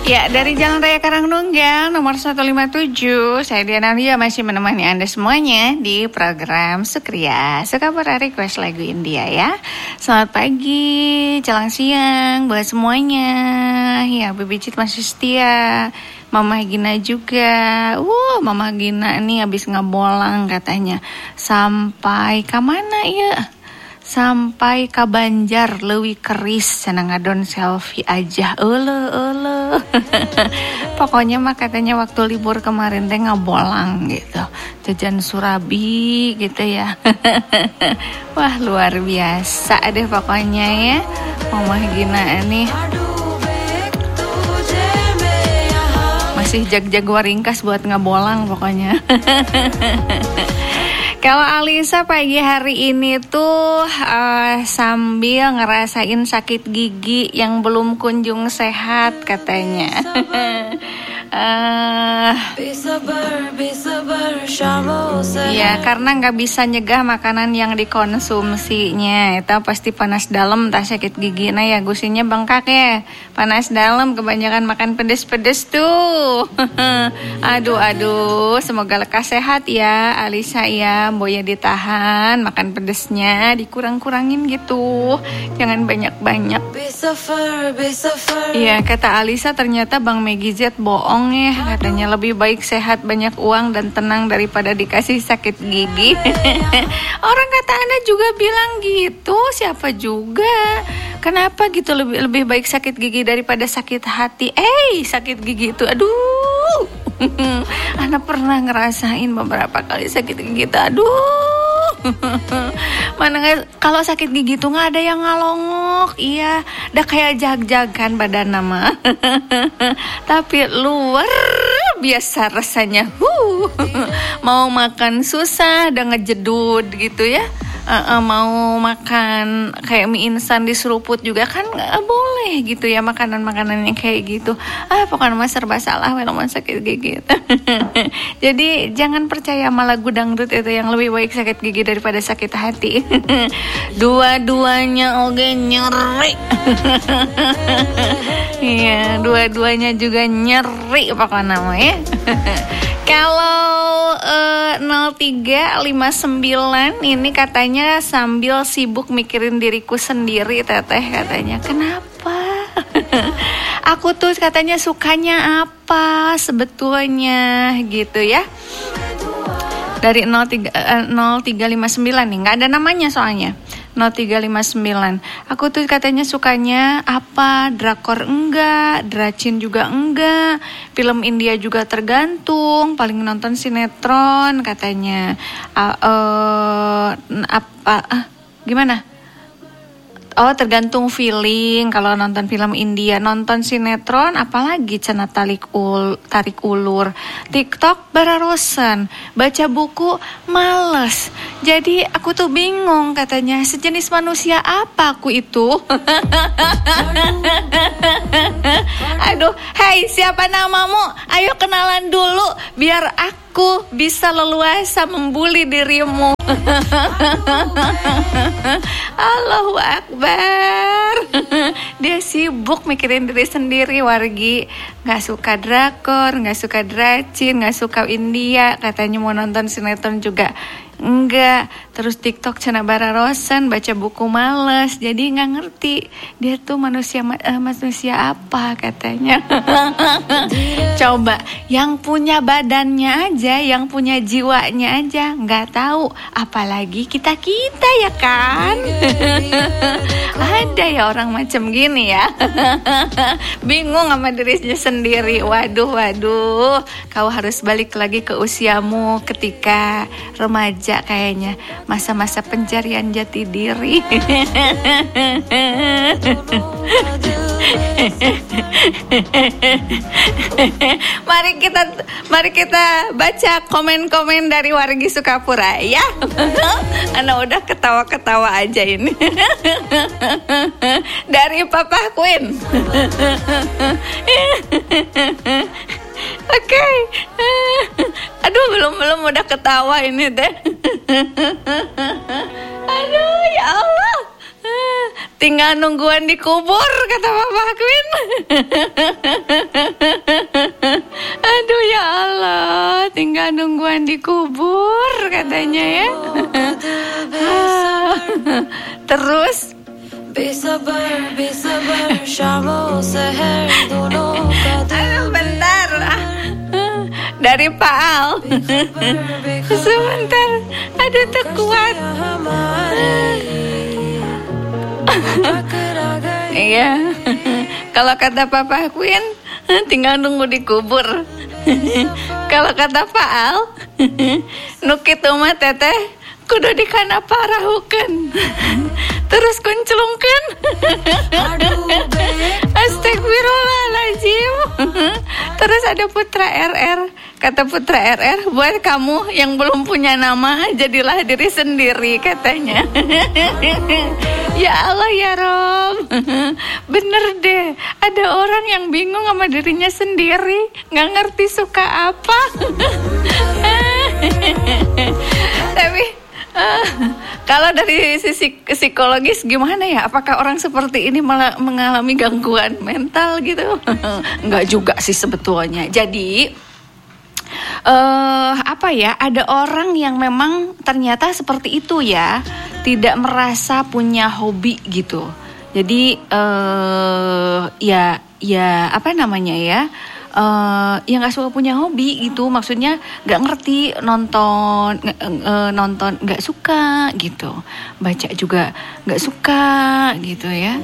Ya, dari Jalan Raya Karangnunggal nomor 157, saya Diana Lia masih menemani Anda semuanya di program Sukria. Suka request lagu India ya. Selamat pagi, jelang siang buat semuanya. Ya, Bibi Cit masih setia. Mama Gina juga. Mama Gina nih habis ngebolang katanya. Sampai ke mana ya? Sampai ke Banjar leuwih keris cenah ngadon selfie aja eule. Pokoknya mah katanya waktu libur kemarin teh ngabolang gitu. Jajan surabi gitu ya. Wah, luar biasa deh pokoknya ya. Mama Gina nih masih jag-jag waringkas buat ngabolang pokoknya. Kalau Alisa pagi hari ini tuh sambil ngerasain sakit gigi yang belum kunjung sehat katanya. Ya karena nggak bisa nyegah makanan yang dikonsumsinya. Itu pasti panas dalam tak sakit gigi. Nah ya gusinya bengkak ya. Panas dalam kebanyakan makan pedes-pedes tuh. Aduh, semoga lekas sehat ya Alisa ya. Boya ditahan, makan pedesnya dikurang-kurangin gitu. Jangan banyak-banyak. Iya, kata Alisa ternyata Bang Megi Z bohong ya. Katanya lebih baik sehat, banyak uang dan tenang daripada dikasih sakit gigi. Orang kata Anda juga bilang gitu. Siapa juga? Kenapa gitu lebih baik sakit gigi daripada sakit hati? Sakit gigi itu aduh. Ana pernah ngerasain beberapa kali sakit gigi itu. Mana kalau sakit gigi tuh nggak ada yang ngalongok, iya, udah kayak jag-jag kan badan nama. Tapi luar biasa rasanya. Mau makan susah, udah ngejedud gitu ya. Mau makan kayak mie instan diseruput juga kan nggak boleh gitu ya, makanan-makanan yang kayak gitu. Pokoknya mah serba salah walaupun sakit gigi. Jadi jangan percaya sama lagu dangdut itu yang lebih baik sakit gigi daripada sakit hati. Dua-duanya oke nyeri. Iya, dua-duanya juga nyeri pokoknya mah ya. Kalau 0359 ini katanya sambil sibuk mikirin diriku sendiri teteh katanya. Kenapa? Aku tuh katanya sukanya apa sebetulnya gitu ya. Dari 0359 nih nggak ada namanya soalnya. 0359. Aku tuh katanya sukanya apa? Drakor enggak, dracin juga enggak, film India juga tergantung, paling nonton sinetron katanya. Gimana? Tergantung feeling. Kalau nonton film India, nonton sinetron, apalagi cenah tarik ulur. TikTok bararosan, baca buku males. Jadi aku tuh bingung katanya, sejenis manusia apa aku itu? Aduh, hai siapa namamu? Ayo kenalan dulu biar aku bisa leluasa membuli dirimu. Allahu Akbar. Dia sibuk mikirin diri sendiri wargi. Gak suka drakor, gak suka dracin, gak suka India. Katanya mau nonton sinetron juga enggak. Terus TikTok cenah bararosan, baca buku males. Jadi gak ngerti dia tuh manusia apa katanya. Coba yang punya badannya aja, yang punya jiwanya aja gak tahu, apalagi kita ya kan. Ada ya orang macam gini ya. Bingung sama dirinya sendiri. Waduh, kau harus balik lagi ke usiamu ketika remaja kayaknya, masa-masa pencarian jati diri. Mari kita baca komen-komen dari wargi Sukapura ya. Ana udah ketawa-ketawa aja ini. Dari Papa Queen. Oke. Aduh, belum udah ketawa ini deh. Aduh, ya Allah. tinggal nungguan dikubur, kata Papa Queen. Aduh ya Allah, tinggal nungguan dikubur katanya ya. Terus aduh bentar, dari Pak Al. Sebentar, aduh terkuat. Iya, kalau kata Papa Queen tinggal nunggu dikubur. Kalau kata Pak Al, nukit umat teteh kudu dikana parahukeun. Terus kunclungkeun. Astagfirullahaladzim. Terus ada Putra RR. Kata Putra RR, buat kamu yang belum punya nama, jadilah diri sendiri katanya. Ya Allah ya Rob. Bener deh, ada orang yang bingung sama dirinya sendiri, gak ngerti suka apa. Tapi kalau dari sisi psikologis gimana ya? Apakah orang seperti ini malah mengalami gangguan mental gitu? Enggak juga sih sebetulnya. Jadi apa ya? Ada orang yang memang ternyata seperti itu ya, tidak merasa punya hobi gitu. Jadi ya apa namanya ya? Ya nggak suka punya hobi gitu, maksudnya nggak ngerti nonton nggak suka gitu, baca juga nggak suka gitu ya.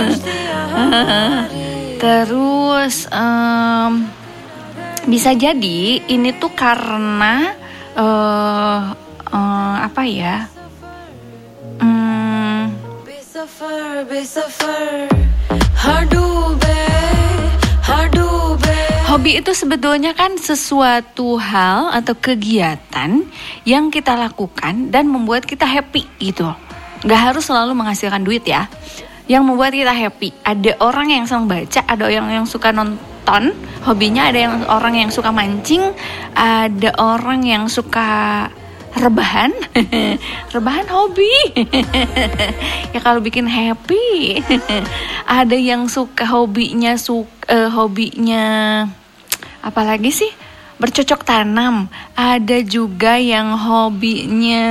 Terus bisa jadi ini tuh karena apa ya? Hobi itu sebetulnya kan sesuatu hal atau kegiatan yang kita lakukan dan membuat kita happy gitu. Gak harus selalu menghasilkan duit ya. Yang membuat kita happy. Ada orang yang senang baca, ada yang suka nonton hobinya, ada orang yang suka mancing, ada orang yang suka rebahan. Rebahan hobi. Ya kalau bikin happy. Ada yang suka hobinya apalagi sih, bercocok tanam. Ada juga yang hobinya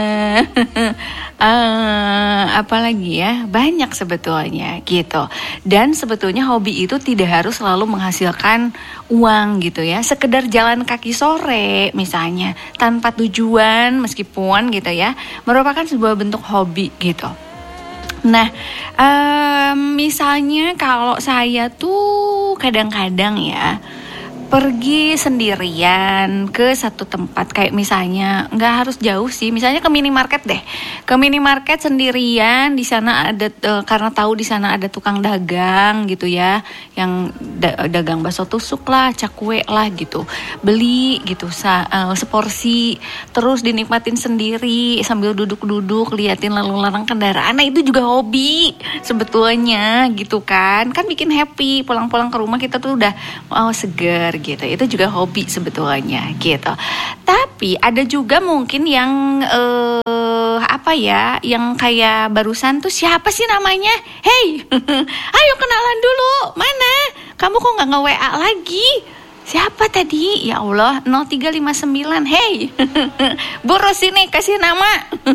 apalagi ya, banyak sebetulnya gitu. Dan sebetulnya hobi itu tidak harus selalu menghasilkan uang gitu ya. Sekedar jalan kaki sore misalnya tanpa tujuan meskipun gitu ya, merupakan sebuah bentuk hobi gitu. Nah, misalnya kalau saya tuh kadang-kadang ya pergi sendirian ke satu tempat, kayak misalnya nggak harus jauh sih, misalnya ke minimarket deh, ke minimarket sendirian. Di sana ada karena tahu di sana ada tukang dagang gitu ya, yang dagang bakso tusuk lah, cakwe lah gitu, beli gitu seporsi, terus dinikmatin sendiri sambil duduk-duduk liatin lalu lalang kendaraan. Nah itu juga hobi sebetulnya gitu kan bikin happy. Pulang-pulang ke rumah kita tuh udah seger gitu. Itu juga hobi sebetulnya gitu. Tapi ada juga mungkin yang apa ya, yang kayak barusan tuh siapa sih namanya? Hey, ayo kenalan dulu. Mana? Kamu kok nggak nge-WA lagi? Siapa tadi? Ya Allah, 0359. Hey, buru sini kasih nama.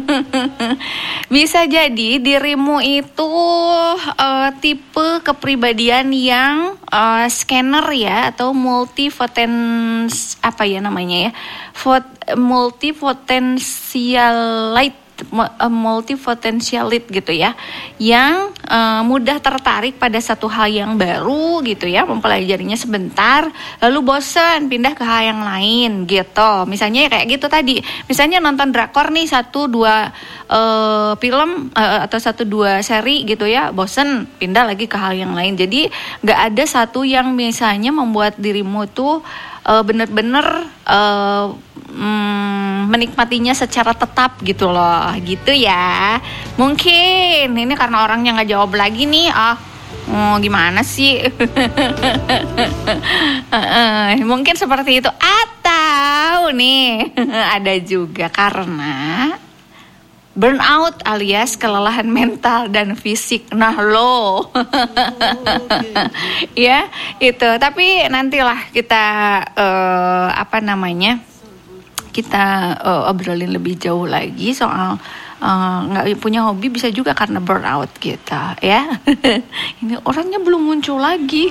Bisa jadi dirimu itu tipe kepribadian yang scanner ya, atau multi-potentialite multi-potentialite gitu ya, yang mudah tertarik pada satu hal yang baru gitu ya, mempelajarinya sebentar lalu bosan pindah ke hal yang lain gitu. Misalnya kayak gitu tadi, misalnya nonton drakor nih 1-2 film atau 1-2 seri gitu ya, bosan pindah lagi ke hal yang lain. Jadi nggak ada satu yang misalnya membuat dirimu tuh bener-bener menikmatinya secara tetap gitu loh, gitu ya. Mungkin ini karena orangnya nggak jawab lagi nih. Gimana sih? Mungkin seperti itu. Atau nih ada juga karena burnout alias kelelahan mental dan fisik. Nah lo, ya itu. Tapi nantilah kita kita obrolin lebih jauh lagi soal nggak punya hobi bisa juga karena burnout gitu ya. Ini orangnya belum muncul lagi.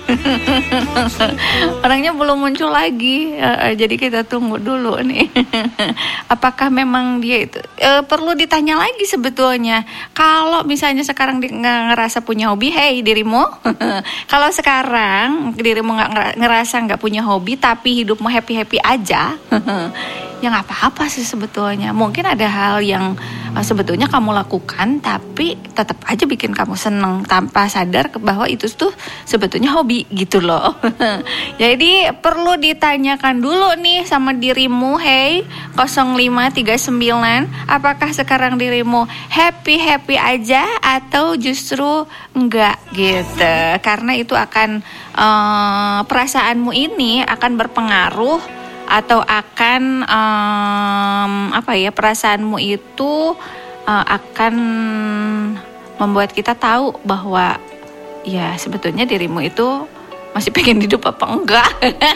Jadi kita tunggu dulu nih. Apakah memang dia itu perlu ditanya lagi sebetulnya. Kalau misalnya sekarang nggak ngerasa punya hobi, hey dirimu. Kalau sekarang dirimu nggak ngerasa nggak punya hobi tapi hidupmu happy aja. Ya nggak apa-apa sih sebetulnya. Mungkin ada hal yang sebetulnya kamu lakukan tapi tetap aja bikin kamu seneng tanpa sadar bahwa itu tuh sebetulnya hobi gitu loh. Jadi perlu ditanyakan dulu nih sama dirimu, hey 0539, apakah sekarang dirimu happy aja atau justru enggak gitu. Karena itu akan perasaanmu ini akan berpengaruh atau akan perasaanmu itu akan membuat kita tahu bahwa ya sebetulnya dirimu itu masih pengen hidup apa enggak.